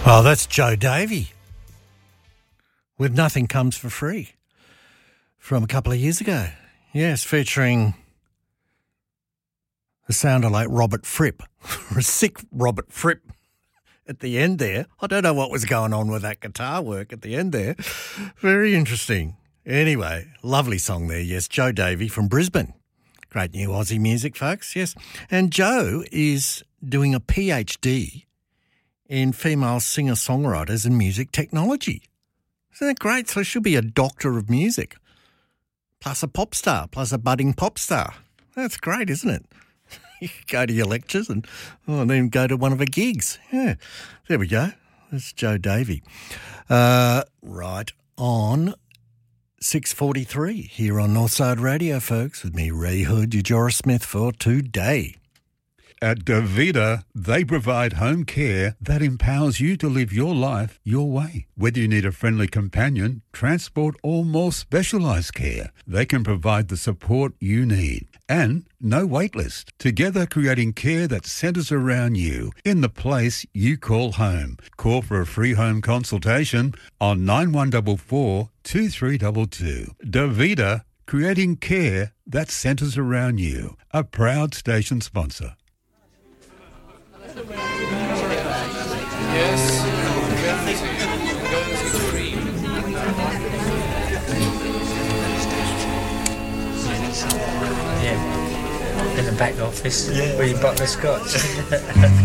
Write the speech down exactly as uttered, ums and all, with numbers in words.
Oh, that's Joe Davey with Nothing Comes for Free from a couple of years ago. Yes, featuring a sounder like Robert Fripp, a sick Robert Fripp at the end there. I don't know what was going on with that guitar work at the end there. Very interesting. Anyway, lovely song there, yes, Joe Davey from Brisbane. Great new Aussie music, folks, yes. And Joe is doing a PhD in female singer-songwriters and music technology. Isn't that great? So she'll be a doctor of music, plus a pop star, plus a budding pop star. That's great, isn't it? You go to your lectures and, oh, and then go to one of her gigs. Yeah, there we go. That's Joe Davey. Uh, right on six forty-three here on Northside Radio, folks, with me, Ray Hood, your Jorah Smith for today. At Davida, they provide home care that empowers you to live your life your way. Whether you need a friendly companion, transport, or more specialised care, they can provide the support you need. And no wait list. Together creating care that centres around you in the place you call home. Call for a free home consultation on nine one four four, two three two two. Davida, creating care that centres around you. A proud station sponsor. Yes. Yeah. In the back office, yeah. Where you bought the scotch.